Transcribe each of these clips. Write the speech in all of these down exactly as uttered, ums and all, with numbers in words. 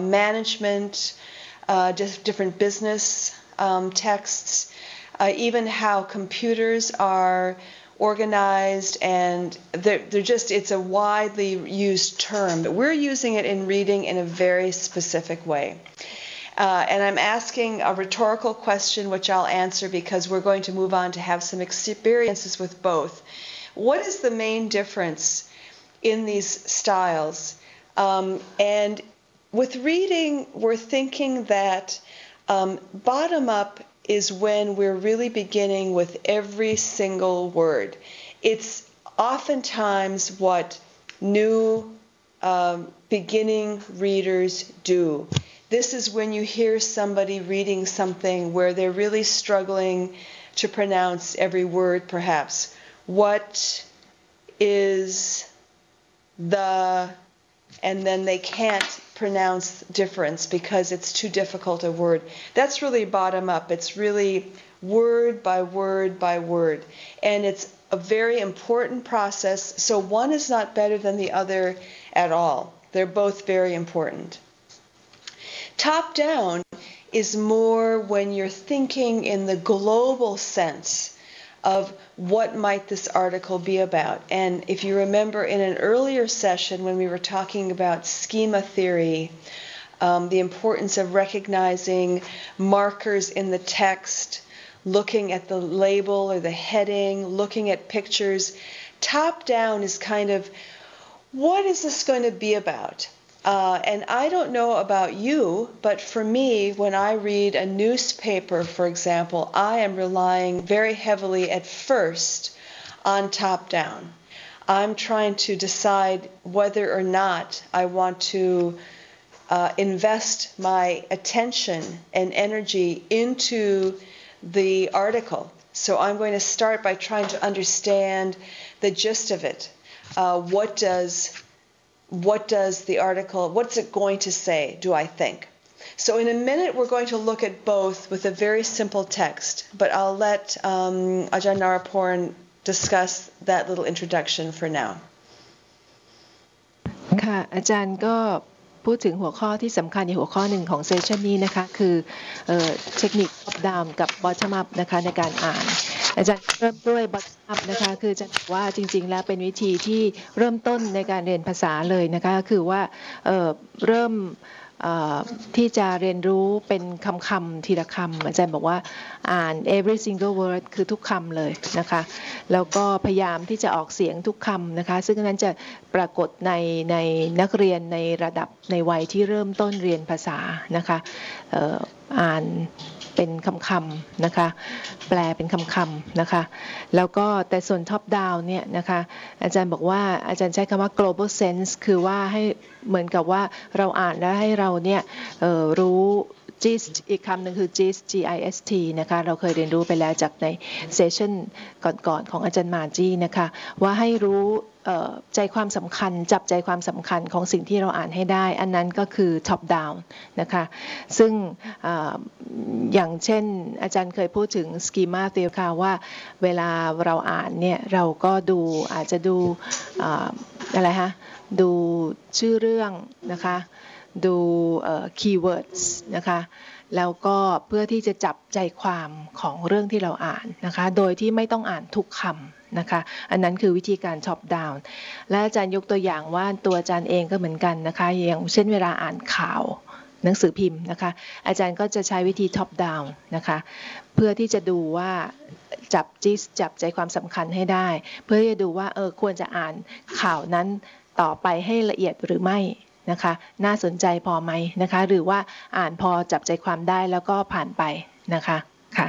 management, uh, just different business um, texts, uh, even how computers are organized, and they're, they're just, it's a widely used term, but we're using it in reading in a very specific way. Uh, and I'm asking a rhetorical question, which I'll answer because we're going to move on to have some experiences with both. What is the main difference in these styles? Um, and with reading, we're thinking that um, bottom up is when we're really beginning with every single word. It's oftentimes what new um, beginning readers do. This is when you hear somebody reading something where they're really struggling to pronounce every word, perhaps. What is the, and then they can't pronounce difference because it's too difficult a word. That's really bottom up. It's really word by word by word. And it's a very important process. So one is not better than the other at all. They're both very important. Top down is more when you're thinking in the global sense of what might this article be about. And if you remember in an earlier session when we were talking about schema theory, um, the importance of recognizing markers in the text, looking at the label or the heading, looking at pictures, top down is kind of, what is this going to be about? Uh, and I don't know about you, but for me, when I read a newspaper, for example, I am relying very heavily at first on top-down. I'm trying to decide whether or not I want to uh, invest my attention and energy into the article. So I'm going to start by trying to understand the gist of it. Uh, what does What does the article, what's it going to say, do I think? So in a minute, we're going to look at both with a very simple text, but I'll let um, Ajahn Naraporn discuss that little introduction for now. ค่ะอาจารย์ก็พูดถึงหัวข้อที่สำคัญในหัวข้อหนึ่งของเซสชันนี้นะคะคือเทคนิค top down กับ bottom up นะคะในการอ่านอาจารย์เริ่มด้วย bottom up นะคะคือจะบอกว่าจริงๆแล้วเป็นวิธีที่เริ่มต้นในการเรียนภาษาเลยนะคะคือว่าเอ่อเริ่มที่จะเรียนรู้เป็นคำคำทีละคำอาจารย์บอกว่าอ่าน every single word คือทุกคำเลยนะคะแล้วก็พยายามที่จะออกเสียงทุกคำนะคะซึ่งนั้นจะปรากฏในในนักเรียนในระดับในวัยที่เริ่มต้นเรียนภาษานะคะอ่านเป็นคำคำนะคะแปลเป็นคำคำนะคะแล้วก็แต่ส่วน top down เนี่ยนะคะอาจารย์บอกว่าอาจารย์ใช้คำว่า global sense คือว่าให้เหมือนกับว่าเราอ่านแล้วให้เราเนี่ยรู้ gist อีกคำหนึ่งคือ gist G I S T นะคะเราเคยเรียนรู้ไปแล้วจากในเซสชั่นก่อนๆของอาจารย์มาจีนะคะว่าให้รู้ใจความสำคัญจับใจความสำคัญของสิ่งที่เราอ่านให้ได้อันนั้นก็คือ top down นะคะซึ่ง อ, อย่างเช่นอาจารย์เคยพูดถึง schema theory ค่ะว่าเวลาเราอ่านเนี่ยเราก็ดูอาจจะดูอะไรฮะดูชื่อเรื่องนะคะดู keywords นะคะแล้วก็เพื่อที่จะจับใจความของเรื่องที่เราอ่านนะคะโดยที่ไม่ต้องอ่านทุกคำนะคะอันนั้นคือวิธีการ top down และอาจารย์ยกตัวอย่างว่าตัวอาจารย์เองก็เหมือนกันนะคะอย่างเช่นเวลาอ่านข่าวหนังสือพิมพ์นะคะอาจารย์ก็จะใช้วิธี top down นะคะเพื่อที่จะดูว่าจับจิสจับใจความสำคัญให้ได้เพื่อที่จะดูว่าเออควรจะอ่านข่าวนั้นต่อไปให้ละเอียดหรือไม่นะคะน่าสนใจพอไหมนะคะหรือว่าอ่านพอจับใจความได้แล้วก็ผ่านไปนะคะค่ะ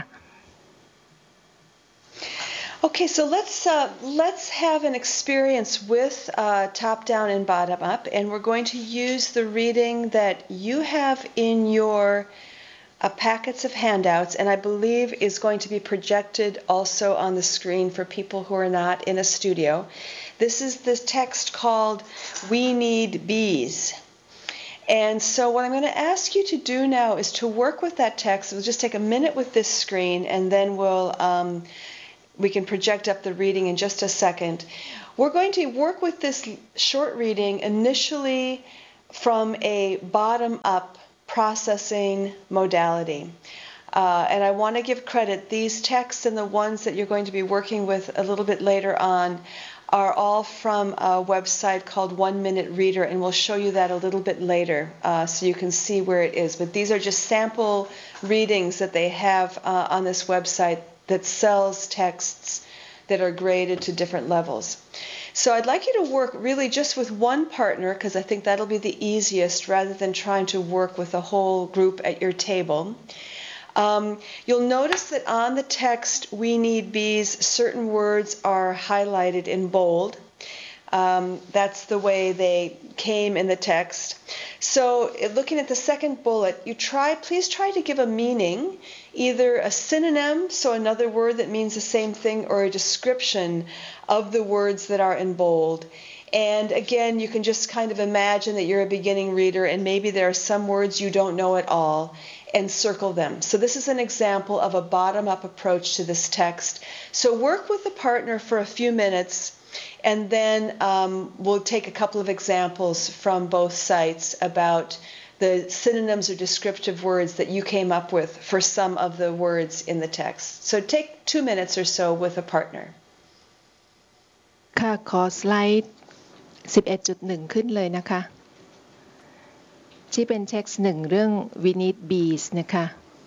Okay, so let's uh, let's have an experience with uh, top down and bottom up, and we're going to use the reading that you have in your uh, packets of handouts, and I believe is going to be projected also on the screen for people who are not in a studio. This is the text called "We Need Bees." And so what I'm going to ask you to do now is to work with that text. We'll just take a minute with this screen, and then we'll um, we can project up the reading in just a second. We're going to work with this short reading initially from a bottom-up processing modality. Uh, and I want to give credit, these texts and the ones that you're going to be working with a little bit later on are all from a website called One Minute Reader, and we'll show you that a little bit later uh, so you can see where it is. But these are just sample readings that they have uh, on this website that sells texts that are graded to different levels. So I'd like you to work really just with one partner, because I think that'll be the easiest rather than trying to work with a whole group at your table. Um, you'll notice that on the text, we need bees, certain words are highlighted in bold. Um, that's the way they came in the text. So looking at the second bullet, you try, please try to give a meaning, either a synonym, so another word that means the same thing, or a description of the words that are in bold. And again, you can just kind of imagine that you're a beginning reader and maybe there are some words you don't know at all, and circle them. So this is an example of a bottom-up approach to this text. So work with the partner for a few minutes, and then um, we'll take a couple of examples from both sites about the synonyms or descriptive words that you came up with for some of the words in the text. So take two minutes or so with a partner. ค่ะขอสไลด์ สิบเอ็ดจุดหนึ่ง ขึ้นเลยนะคะที่เป็นเท็กซ์หนึ่งเรื่อง We Need Bees นะคะ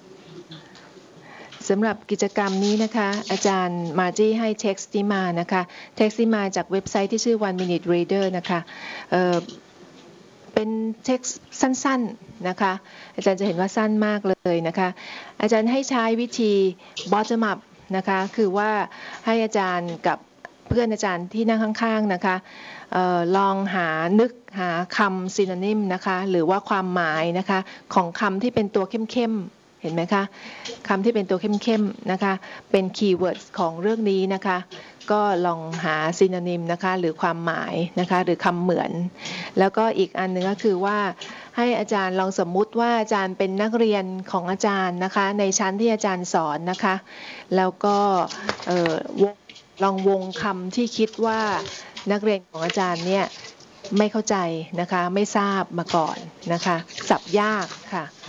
สำหรับกิจกรรมนี้นะคะอาจารย์มาจี้ให้เท็กซ์ที่มานะคะเท็กซ์ที่มาจากเว็บไซต์ที่ชื่อ One Minute Reader นะคะเอ่อเป็นเท็กซ์สั้นๆนะคะอาจารย์จะเห็นว่าสั้นมากเลยนะคะอาจารย์ให้ใช้วิธี bottom up นะคะคือว่าให้อาจารย์กับเพื่อนอาจารย์ที่นั่งข้างๆนะคะเอ่อลองหานึกหาคำ synonym นะคะหรือว่าความหมายนะคะของคำที่เป็นตัวเข้มๆเห็นไหมคะคำที่เป็นตัวเข้มๆนะคะเป็นคีย์เวิร์ดของเรื่องนี้นะคะก็ลองหา synonym นะคะหรือความหมายนะคะหรือคำเหมือนแล้วก็อีกอันนึงก็คือว่าให้อาจารย์ลองสมมุติว่าอาจารย์เป็นนักเรียนของอาจารย์นะคะในชั้นที่อาจารย์สอนนะคะแล้วก็เอ่อลองวงคำที่คิดว่านักเรียนของอาจารย์เนี่ยไม่เข้าใจนะคะไม่ทราบมาก่อนนะคะศัพท์ยากค่ะ